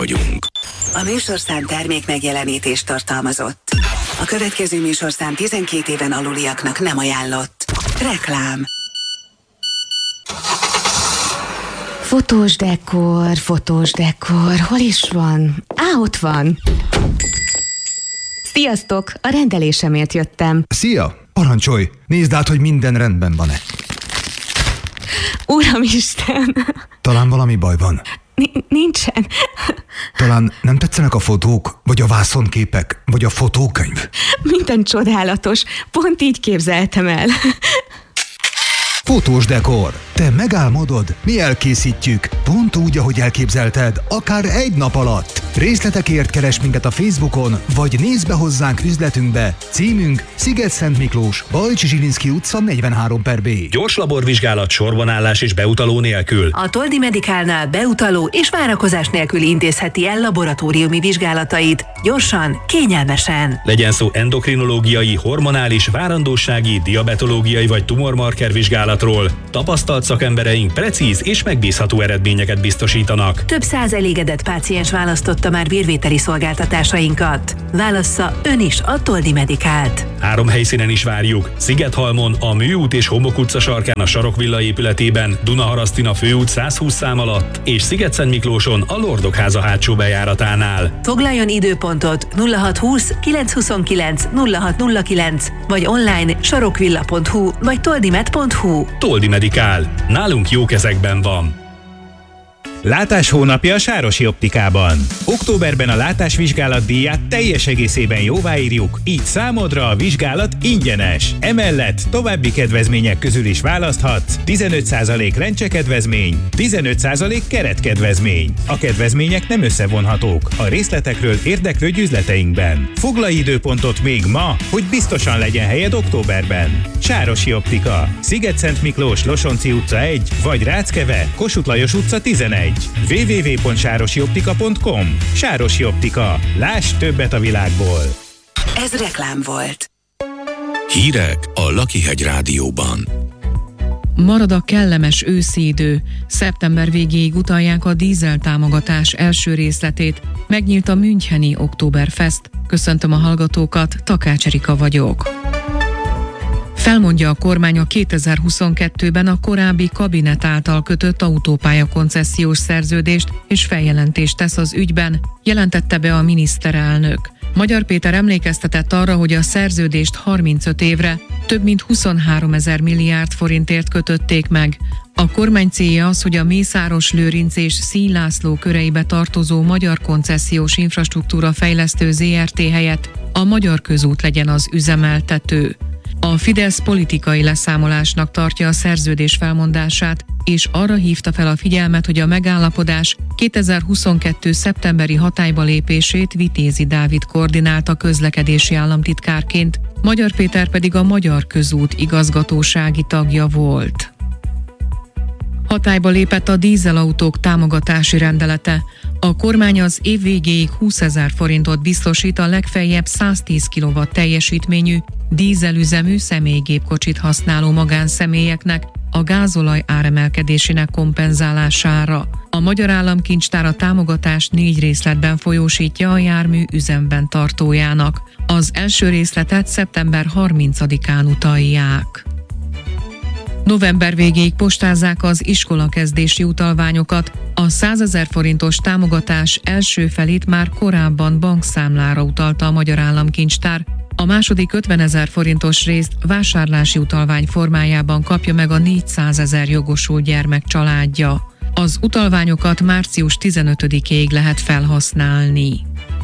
vagyunk. A műsorszám termék megjelenítést tartalmazott. A következő műsorszám 12 éven aluliaknak nem ajánlott. Reklám. Fotós dekor, hol is van? Ott van. Sziasztok, a rendelésemért jöttem. Szia, parancsolj, nézd át, hogy minden rendben van-e. Uramisten! Talán valami baj van. Nincsen. Talán nem tetszenek a fotók, vagy a vászonképek, vagy a fotókönyv? Minden csodálatos, pont így képzeltem el. Fotós dekor. Te megálmodod, mi elkészítjük. Pont úgy, ahogy elképzelted, akár egy nap alatt. Részletekért keresd minket a Facebookon, vagy nézz be hozzánk üzletünkbe. Címünk Sziget-Szent Miklós, Bajcsi Zsilinszky utca 43/B. Gyors laborvizsgálat, sorbanállás és beutaló nélkül. A Toldi Medicalnál beutaló és várakozás nélkül intézheti el laboratóriumi vizsgálatait. Gyorsan, kényelmesen. Legyen szó endokrinológiai, hormonális, várandósági, diabetológiai vagy tumormarker vizsgálatról. Tapasztalt szakembereink precíz és megbízható eredményeket biztosítanak. Több száz elégedett páciens választotta már vérvételi szolgáltatásainkat. Válassza ön is a Toldi Medicalt. 3 helyszínen is várjuk. Szigethalmon, a Műút és Homok utca sarkán a Sarokvilla épületében, Dunaharasztin főút 120 szám alatt, és Sziget-Szent Miklóson a Lordok háza hátsó bejáratánál. Foglaljon időpontot 0620 929 0609 vagy online sarokvilla.hu vagy toldimed.hu. Toldi Medical. Nálunk jó kezekben van. Látás hónapja a Sárosi Optikában. Októberben a látásvizsgálat díját teljes egészében jóváírjuk, így számodra a vizsgálat ingyenes. Emellett további kedvezmények közül is választhatsz: 15% lencsekedvezmény, 15% keretkedvezmény. A kedvezmények nem összevonhatók. A részletekről érdeklődj üzleteinkben. Foglalj időpontot még ma, hogy biztosan legyen helyed októberben. Sárosi Optika. Sziget-Szent Miklós, Losonci utca 1, vagy Ráckeve, Kossuth Lajos utca 11. www.sárosioptika.com. Sárosi Optika. Láss többet a világból. Ez reklám volt. Hírek a Lakihegy Rádióban. Marad a kellemes őszi idő. Szeptember végéig utalják a dízel támogatás első részletét. Megnyílt a müncheni Oktoberfest. Köszöntöm a hallgatókat, Takács Erika vagyok. Felmondja a kormány a 2022-ben a korábbi kabinet által kötött autópálya koncesziós szerződést, és feljelentést tesz az ügyben, jelentette be a miniszterelnök. Magyar Péter emlékeztetett arra, hogy a szerződést 35 évre, több mint 23 000 milliárd forintért kötötték meg. A kormány célja az, hogy a Mészáros-Lőrinc és Szíj László köreibe tartozó Magyar Koncesziós Infrastruktúra Fejlesztő Zrt. Helyett a Magyar Közút legyen az üzemeltető. A Fidesz politikai leszámolásnak tartja a szerződés felmondását, és arra hívta fel a figyelmet, hogy a megállapodás 2022. szeptemberi hatályba lépését Vitézi Dávid koordinálta közlekedési államtitkárként, Magyar Péter pedig a Magyar Közút igazgatósági tagja volt. Hatályba lépett a dízelautók támogatási rendelete. A kormány az év végéig 20 000 forintot biztosít a legfeljebb 110 kW teljesítményű dízelüzemű személygépkocsit használó magánszemélyeknek a gázolaj áremelkedésének kompenzálására. A Magyar Államkincstár a támogatást 4 részletben folyósítja a jármű üzemben tartójának. Az első részletet szeptember 30-án utalják. November végéig postázzák az iskolakezdési utalványokat. A 100 000 forintos támogatás első felét már korábban bankszámlára utalta a Magyar Államkincstár. A második 50 000 forintos részt vásárlási utalvány formájában kapja meg a 400 000 jogosult gyermek családja. Az utalványokat március 15-ig lehet felhasználni.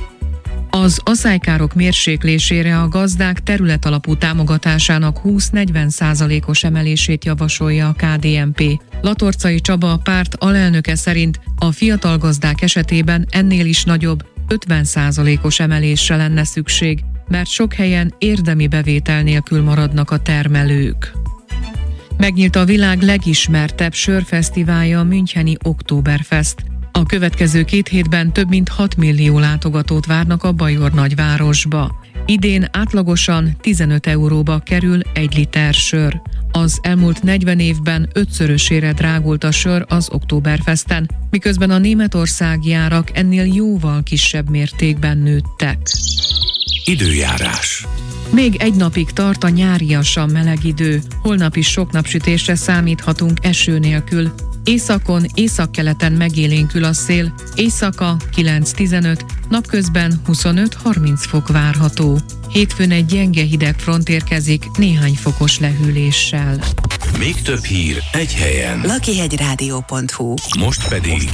Az aszálykárok mérséklésére a gazdák területalapú támogatásának 20-40%-os emelését javasolja a KDNP. Latorcai Csaba, a párt alelnöke szerint a fiatal gazdák esetében ennél is nagyobb, 50%-os emelésre lenne szükség, mert sok helyen érdemi bevétel nélkül maradnak a termelők. Megnyílt a világ legismertebb sörfesztiválja, a müncheni Oktoberfest. A következő 2 hétben több mint 6 millió látogatót várnak a bajor nagyvárosba. Idén átlagosan 15 euróba kerül 1 liter sör. Az elmúlt 40 évben 5-szörösére drágult a sör az Oktoberfesten, miközben a németországi árak ennél jóval kisebb mértékben nőttek. Időjárás. Még egy napig tart a nyáriasan meleg idő, holnap is sok napsütésre számíthatunk eső nélkül. Északon, északkeleten megélénkül a szél, éjszaka 9-15, napközben 25-30 fok várható. Hétfőn egy gyenge hideg front érkezik néhány fokos lehűléssel. Még több hír egy helyen. lakihegyradio.hu. Most pedig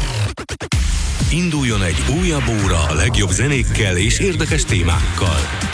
induljon egy újabb óra a legjobb zenékkel és érdekes témákkal.